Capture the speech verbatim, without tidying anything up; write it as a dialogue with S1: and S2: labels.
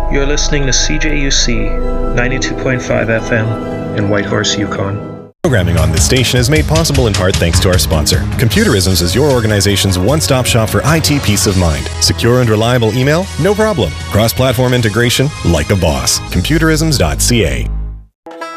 S1: You're listening to C J U C ninety-two point five F M in Whitehorse, Yukon.
S2: Programming on this station is made possible in part thanks to our sponsor. Computerisms is your organization's one-stop shop for I T peace of mind. Secure and reliable email? No problem. Cross-platform integration? Like a boss. Computerisms dot C A.